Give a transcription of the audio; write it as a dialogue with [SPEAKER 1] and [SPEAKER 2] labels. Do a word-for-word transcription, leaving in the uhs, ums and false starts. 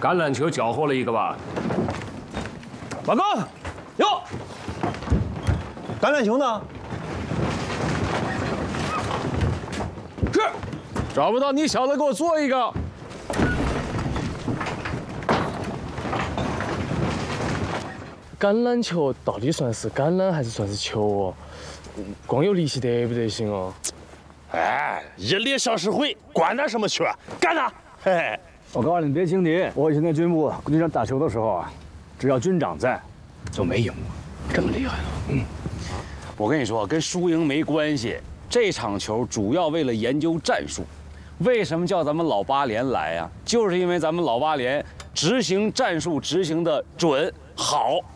[SPEAKER 1] 橄榄球缴获了一个吧？
[SPEAKER 2] 报告，哟，橄榄球呢？
[SPEAKER 1] 是，找不到你小子给我做一个。
[SPEAKER 3] 橄榄球到底算是橄榄还是算是球哦？光有力气得不得行哦？
[SPEAKER 4] 哎，一力小时会，管他什么球，干他！嘿嘿。
[SPEAKER 5] 我告诉你，别轻敌。我以前在军部军长打球的时候啊，只要军长在，就没赢过。
[SPEAKER 3] 这么厉害呢？
[SPEAKER 4] 嗯，我跟你说，跟输赢没关系。这场球主要为了研究战术。为什么叫咱们老八连来呀、啊？就是因为咱们老八连执行战术执行的准好。